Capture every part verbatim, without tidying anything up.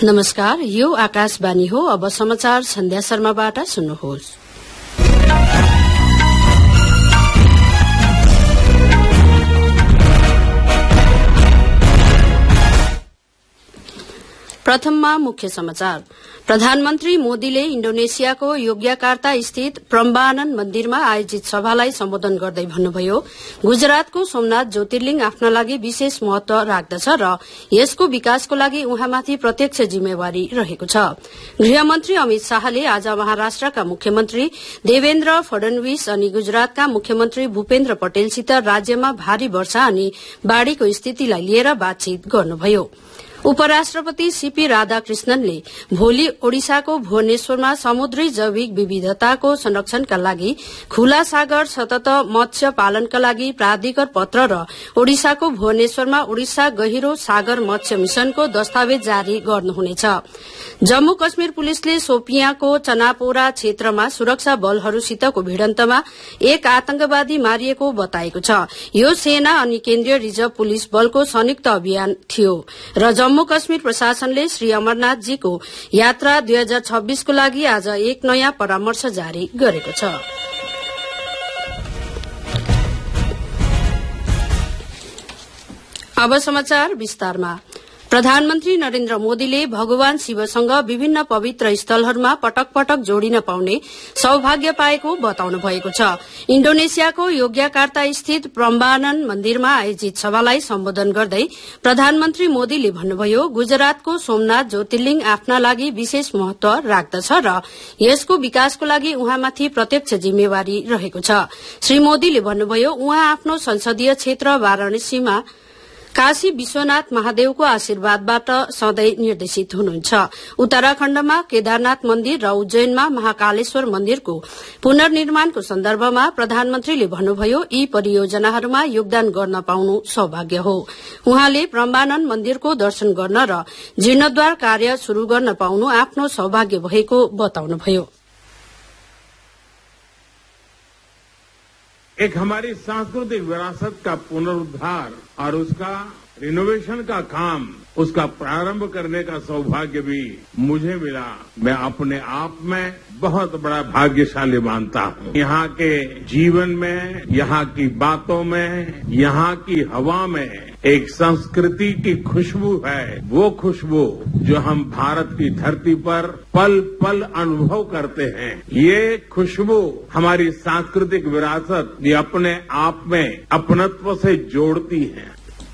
नमस्कार, यो आकाशवाणी हो। अब समाचार सन्ध्या शर्माबाट सुन्नुहोस्। प्रथममा मुख्य समाचार। प्रधानमन्त्री मोदीले इण्डोनेसियाको योग्यकार्ता स्थित प्रम्बानन मन्दिरमा आयोजित सभालाई सम्बोधन गर्दै भन्नुभयो, गुजरातको सोमनाथ ज्योतिर्लिङ आफ्ना लागि विशेष महत्व राख्दछ र यसको विकासको लागि उहाँमाथि प्रत्यक्ष जिम्मेवारी रहेको छ। गृहमन्त्री अमित शाहले आज महाराष्ट्रका मुख्यमन्त्री देवेन्द्र फडणवीस अनि गुजरातका मुख्यमन्त्री भूपेन्द्र पटेलसित राज्यमा भारी वर्षा अनि बाढ़ीको स्थितिलाई लिएर बातचीत गर्नुभयो। उपराष्ट्रपति सीपी राधाकृष्णनले भोलि ओडिसाको भुवनेश्वरमा समुद्री जैविक विविधताको संरक्षणका लागि खुला सागर सतत मत्स्य पालनका लागि प्राधिकार पत्र र ओडिसाको भुवनेश्वरमा ओडिसा गहिरो सागर मत्स्य मिशनको दस्तावेज जारी गर्नुहुनेछ। जम्मू कश्मीर पुलिसले सोपियाँको चनापोरा क्षेत्रमा सुरक्षा बलहरूसितको भिडन्तमा एक आतंकवादी मारिएको बताएको छ। यो सेना अनि केन्द्रीय रिजर्भ पुलिस बलको संयुक्त अभियान थियो र जम्मू कश्मीर प्रशासनले श्री अमरनाथजीको यात्रा दुई हजार छब्बीसको लागि आज एक नयाँ परामर्श जारी गरेको छ। अब समाचार विस्तारमा। प्रधानमन्त्री नरेन्द्र मोदीले भगवान शिवसँग विभिन्न पवित्र स्थलहरूमा पटक पटक जोडिन पाउने सौभाग्य पाएको बताउनु भएको छ। इण्डोनेसियाको योग्यकार्ता स्थित प्रम्बानन मन्दिरमा आयोजित सभालाई सम्बोधन गर्दै प्रधानमन्त्री मोदीले भन्नुभयो, गुजरातको सोमनाथ ज्योतिर्लिङ आफ्ना लागि विशेष महत्व राख्दछ र यसको विकासको लागि उहाँमाथि प्रत्यक्ष जिम्मेवारी रहेको छ। श्री मोदीले भन्नुभयो, उहाँ आफ्नो संसदीय क्षेत्र वाराणसीमा काशी विश्वनाथ महादेवको आशीर्वादबाट सधैँ निर्देशित हुनुहुन्छ। उत्तराखण्डमा केदारनाथ मन्दिर र उज्जैनमा महाकालेश्वर मन्दिरको पुनर्निर्माणको सन्दर्भमा प्रधानमन्त्रीले भन्नुभयो, यी परियोजनाहरूमा योगदान गर्न पाउनु सौभाग्य हो। उहाँले प्रम्बानन मन्दिरको दर्शन गर्न र जीर्णोद्धार कार्य शुरू गर्न पाउनु आफ्नो सौभाग्य भएको बताउनुभयो। एक हमारी सांस्कृतिक विरासत का पुनरुद्धार और उसका रिनोवेशन का काम, उसका प्रारंभ करने का सौभाग्य भी मुझे मिला। मैं अपने आप में बहुत बड़ा भाग्यशाली मानता हूँ। यहाँ के जीवन में, यहाँ की बातों में, यहाँ की हवा में एक संस्कृति की खुशबू है। वो खुशबू जो हम भारत की धरती पर पल पल अनुभव करते हैं। ये खुशबू हमारी सांस्कृतिक विरासत ये अपने आप में अपनत्व से जोड़ती है।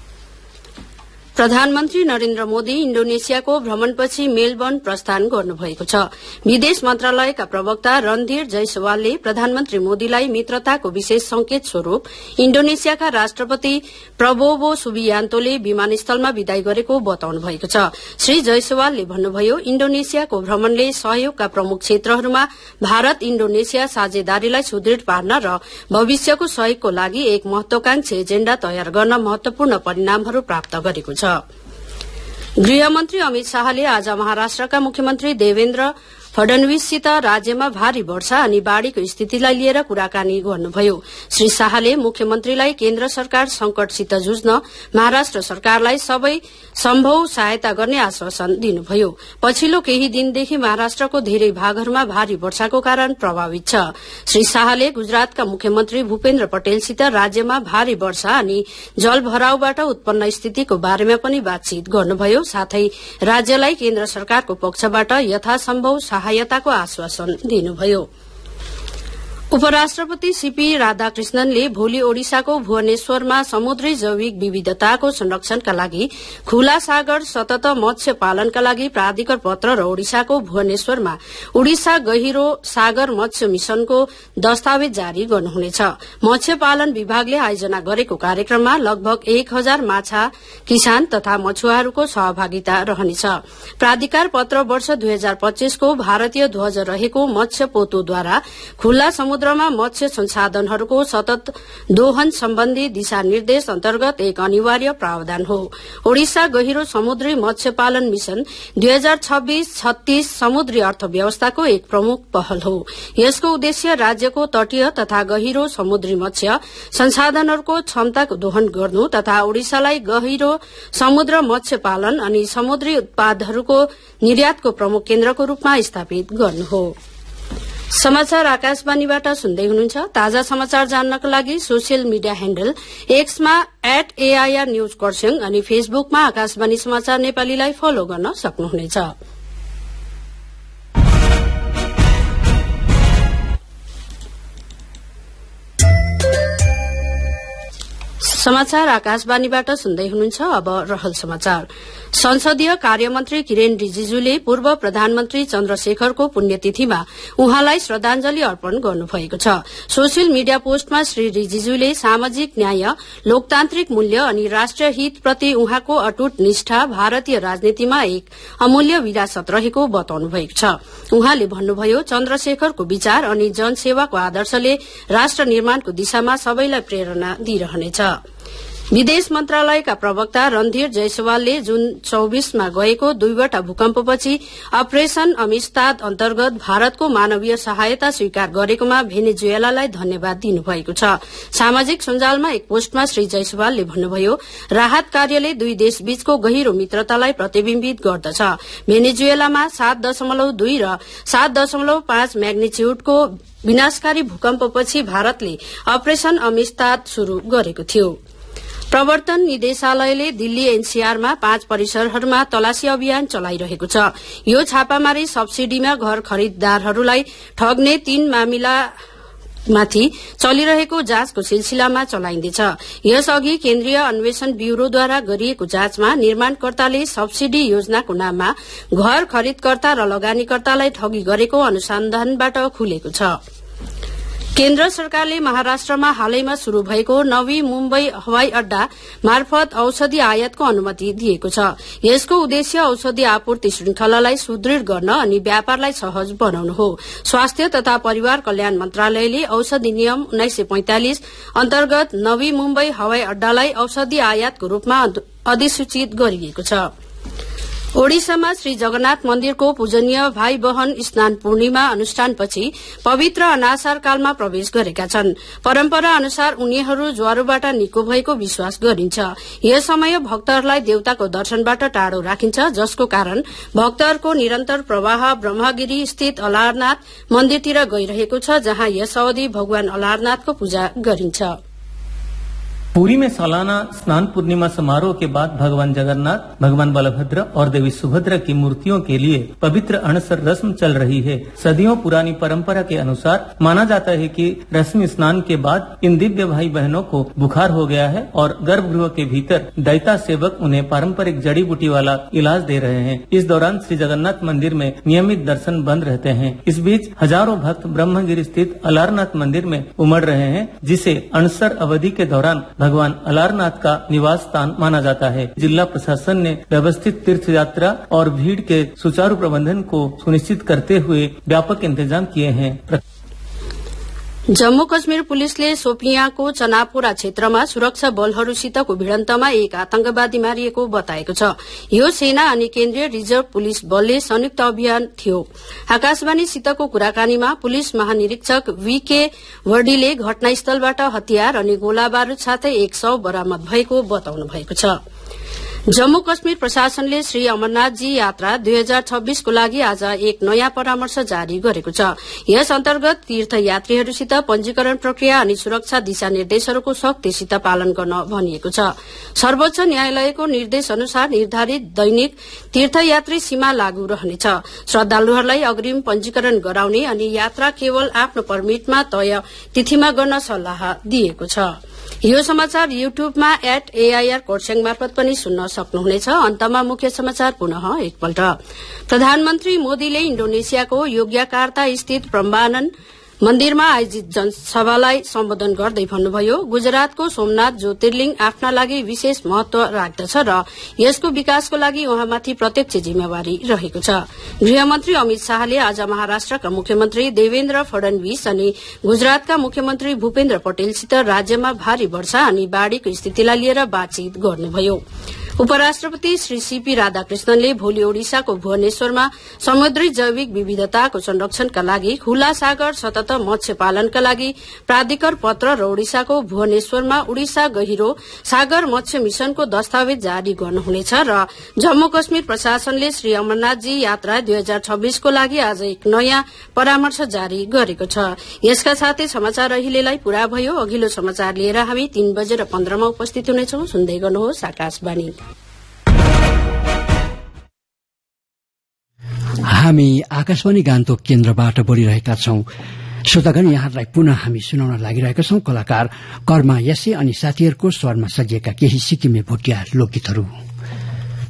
प्रधानमन्त्री नरेन्द्र मोदी इण्डोनेसियाको भ्रमणपछि मेलबर्न प्रस्थान गर्नुभएको छ। विदेश मन्त्रालयका प्रवक्ता रणधीर जयसवालले प्रधानमन्त्री मोदीलाई मित्रताको विशेष संकेत स्वरूप इण्डोनेसियाका राष्ट्रपति प्रबोवो सुबियान्तोले विमानस्थलमा विदाई गरेको बताउनु भएको छ। श्री जयसवालले भन्नुभयो, इण्डोनेसियाको भ्रमणले सहयोगका प्रमुख क्षेत्रहरूमा भारत इण्डोनेसिया साझेदारीलाई सुदृढ़ पार्न र भविष्यको सहयोगको लागि एक महत्वाकांक्षी एजेण्डा तयार गर्न महत्वपूर्ण परिणामहरू प्राप्त गरेको छ। गृहमन्त्री अमित शाहले आज महाराष्ट्रका मुख्यमन्त्री देवेन्द्र फडणवीससित राज्यमा भारी वर्षा अनि बाढ़ीको स्थितिलाई लिएर कुराकानी गर्नुभयो। श्री शाहले मुख्यमन्त्रीलाई केन्द्र सरकार संकटसित जुझ्न महाराष्ट्र सरकारलाई सबै सम्भव सहायता गर्ने आश्वासन दिनुभयो। पछिल्लो केही दिनदेखि महाराष्ट्रको धेरै भागहरूमा भारी वर्षाको कारण प्रभावित छ। श्री शाहले गुजरातका मुख्यमन्त्री भूपेन्द्र पटेलसित राज्यमा भारी वर्षा अनि जलभरावबाट उत्पन्न स्थितिको बारेमा पनि बातचीत गर्नुभयो। साथै राज्यलाई केन्द्र सरकारको पक्षबाट यथासम्भव सहायताको आश्वासन दिनुभयो। उपराष्ट्रपति सीपी राधाकृष्णनले भोलि ओडिसाको भुवनेश्वरमा समुद्री जैविक विविधताको संरक्षणका लागि खुला सागर सतत मत्स्य पालनका लागि प्राधिकार पत्र र ओडिसाको भुवनेश्वरमा ओडिसा गहिरो सागर मत्स्य मिशनको दस्तावेज जारी गर्नुहुनेछ। मत्स्य पालन विभागले आयोजना गरेको कार्यक्रममा लगभग एक हजार माछा किसान तथा मछुवाहरूको सहभागिता रहनेछ। प्राधिकार पत्र वर्ष दुई हजार पच्चीसको भारतीय ध्वज रहेको मत्स्य पोतोद्वारा खुल्ला समुद्रमा मत्स्य संसाधनहरूको सतत दोहन सम्बन्धी दिशा निर्देश अन्तर्गत एक अनिवार्य प्रावधान हो। ओडिसा गहिरो समुद्री मत्स्य पालन मिशन दुई हजार छब्बीस छत्तीस समुद्री अर्थव्यवस्थाको एक प्रमुख पहल हो। यसको उद्देश्य राज्यको तटीय तथा गहिरो समुद्री मत्स्य संसाधनहरूको क्षमताको दोहन गर्नु तथा ओडिसालाई गहिरो समुद्र मत्स्य पालन अनि समुद्री उत्पादहरूको निर्यातको प्रमुख केन्द्रको रूपमा स्थापित गर्नु हो। समाचार आकाशवाणीबाट सुन्दै हुनुहुन्छ। ताजा समाचार जान्नको लागि social media handle एक्समा at AIR news Kurseong अनि फेसबुकमा आकाशवाणी समाचार नेपालीलाई फलो गर्न सक्नुहुनेछ। समाचार आकाशवाणीबाट सुन्दै हुनुहुन्छ। अब रहल समाचार। संसदीय कार्यमन्त्री किरेन रिजिजुले पूर्व प्रधानमन्त्री चन्द्रशेखरको पुण्यतिथिमा उहाँलाई श्रद्धांजलि अर्पण गर्नुभएको छ। सोसियल मिडिया पोस्टमा श्री रिजिजुले सामाजिक न्याय, लोकतान्त्रिक मूल्य अनि राष्ट्रिय हितप्रति उहाँको अटूट निष्ठा भारतीय राजनीतिमा एक अमूल्य विरासत रहेको बताउनु भएको छ। उहाँले भन्नुभयो, चन्द्रशेखरको विचार अनि जनसेवाको आदर्शले राष्ट्र निर्माणको दिशामा सबैलाई प्रेरणा दिइरहनेछ। विदेश मन्त्रालयका प्रवक्ता रणधीर जयसवालले जुन चौबीसमा गएको दुईवटा भूकम्पपछि अपरेशन अमिस्ताद अन्तर्गत भारतको मानवीय सहायता स्वीकार गरेकोमा भेनेजुएलालाई धन्यवाद दिनुभएको छ। सामाजिक सञ्जालमा एक पोस्टमा श्री जयसवालले भन्नुभयो, राहत कार्यले दुई देशबीचको गहिरो मित्रतालाई प्रतिबिम्बित गर्दछ। भेनेजुएलामा सात दशमलव दुई र सात दशमलव पाँच म्याग्निच्युडको विनाशकारी भूकम्पपछि भारतले अपरेशन अमिस्ताद शुरू गरेको थियो। प्रवर्तन निदेशालयले दिल्ली एनसीआरमा पाँच परिसरहरूमा तलासी अभियान चलाइरहेको छ। यो छापामारी सब्सिडीमा घर खरिददारहरूलाई ठग्ने तीन मामिलामाथि चलिरहेको जाँचको सिलसिलामा चलाइन्दैछ। यसअघि केन्द्रीय अन्वेषण ब्यूरोद्वारा गरिएको जाँचमा निर्माणकर्ताले सब्सिडी योजनाको नाममा घर खरिदकर्ता र लगानीकर्तालाई ठगी गरेको अनुसन्धानबाट खुलेको छ। केन्द्र सरकारले महाराष्ट्रमा हालैमा शुरू भएको नवी मुम्बई हवाई अड्डा मार्फत औषधि आयातको अनुमति दिएको छ। यसको उद्देश्य औषधि आपूर्ति श्रृंखलालाई सुदृढ़ गर्न अनि व्यापारलाई सहज बनाउनु हो। स्वास्थ्य तथा परिवार कल्याण मन्त्रालयले औषधि नियम उन्नाइस सय पैंतालिस अन्तर्गत नवी मुम्बई हवाई अड्डालाई औषधि आयातको रूपमा अधिसूचित गरिएको छ। ओडिसामा श्री जगन्नाथ मन्दिरको पूजनीय भाइ बहन स्नान पूर्णिमा अनुष्ठानपछि पवित्र अनासार कालमा प्रवेश गरेका छन्। परम्परा अनुसार उनीहरू ज्वरोबाट निको भएको विश्वास गरिन्छ। यस समय भक्तहरूलाई देवताको दर्शनबाट टाढो राखिन्छ, जसको कारण भक्तहरूको निरन्तर प्रवाह ब्रह्मगिरी स्थित अलारनाथ मन्दिरतिर गइरहेको छ, जहाँ यस अवधि भगवान अलारनाथको पूजा गरिन्छ। पुरी में सालाना स्नान पूर्णिमा समारोह के बाद भगवान जगन्नाथ, भगवान बलभद्र और देवी सुभद्रा की मूर्तियों के लिए पवित्र अणसर रस्म चल रही है। सदियों पुरानी परंपरा के अनुसार माना जाता है कि रस्मी स्नान के बाद इन दिव्य भाई बहनों को बुखार हो गया है और गर्भगृह के भीतर दैता सेवक उन्हें पारंपरिक जड़ी बूटी वाला इलाज दे रहे हैं। इस दौरान श्री जगन्नाथ मंदिर में नियमित दर्शन बंद रहते हैं। इस बीच हजारों भक्त ब्रह्मगिरी स्थित अलारनाथ मंदिर में उमड़ रहे हैं, जिसे अणसर अवधि के दौरान भगवान अलारनाथ का निवास स्थान माना जाता है। जिला प्रशासन ने व्यवस्थित तीर्थ यात्रा और भीड़ के सुचारू प्रबंधन को सुनिश्चित करते हुए व्यापक इंतजाम किए हैं। जम्मू कश्मीर पुलिसले सोपियाँको चनापोरा क्षेत्रमा सुरक्षा बलहरूसितको भिडन्तमा एक आतंकवादी मारिएको बताएको छ। यो सेना अनि केन्द्रीय रिजर्भ पुलिस बलले संयुक्त अभियान थियो। आकाशवाणीसितको कुराकानीमा पुलिस महानिरीक्षक वीके वर्डीले घटनास्थलबाट हतियार अनि गोला बारूद साथै एक सौ बरामद भएको बताउनु भएको छ। जम्मू कश्मीर प्रशासनले श्री अमरनाथजी यात्रा दुई हजार छब्बीसको लागि आज एक नयाँ परामर्श जारी गरेको छ। यस अन्तर्गत तीर्थयात्रीहरूसित पंजीकरण प्रक्रिया अनि सुरक्षा दिशा निर्देशहरूको सख्तीसित पालन गर्न भनिएको छ। सर्वोच्च न्यायालयको निर्देश अनुसार निर्धारित दैनिक तीर्थयात्री सीमा लागू रहनेछ। श्रद्धालुहरूलाई अग्रिम पंजीकरण गराउने अनि यात्रा केवल आफ्नो परमिटमा तय तिथिमा गर्न सल्लाह दिएको छ। यो समाचार युट्युबमा एट एआईआर खरसाङ मार्फत पनि सुन्न सक्नुहुनेछ। अन्तमा मुख्य समाचार पुनः एकपल्ट। प्रधानमन्त्री मोदीले इण्डोनेसियाको योग्यकार्ता स्थित प्रम्बानन मन्दिरमा आयोजित जनसभालाई सम्बोधन गर्दै भन्नुभयो, गुजरातको सोमनाथ ज्योतिर्लिङ आफ्ना लागि विशेष महत्व राख्दछ र यसको विकासको लागि उहाँमाथि प्रत्यक्ष जिम्मेवारी रहेको छ। गृहमन्त्री अमित शाहले आज महाराष्ट्रका मुख्यमन्त्री देवेन्द्र फडणवीस अनि गुजरातका मुख्यमन्त्री भूपेन्द्र पटेलसित राज्यमा भारी वर्षा अनि बाढ़ीको स्थितिलाई लिएर बातचीत गर्नुभयो। उपराष्ट्रपति श्री सीपी राधाकृष्णनले भोलि ओडिसाको भुवनेश्वरमा समुद्री जैविक विविधताको संरक्षणका लागि खुला सागर सतत मत्स्य पालनका लागि प्राधिकार पत्र र ओडिसाको भुवनेश्वरमा ओडिसा गहिरो सागर मत्स्य मिशनको दस्तावेज जारी गर्नुहुनेछ र जम्मू कश्मीर प्रशासनले श्री अमरनाथजी यात्रा दुई हजार छब्बीसको लागि आज एक नयाँ परामर्श जारी गरेको छ। यसका साथै समाचार अहिलेलाई पूरा भयो। अघिल्लो समाचार लिएर हामी तीन बजेर पन्ध्रमा उपस्थित हुनेछौं। सुन्दै गर्नुहोस् आकाशवाणी। हामी आकाशवाणी गान्तोक केन्द्रबाट बोलिरहेका छौं। श्रोतागण, यहाँलाई पुनः हामी सुनाउन लागिरहेका छौं कलाकार कर्मा यसे अनि साथीहरूको स्वरमा सजिएका केही सिक्किमे भोटिया लोकगीतहरू।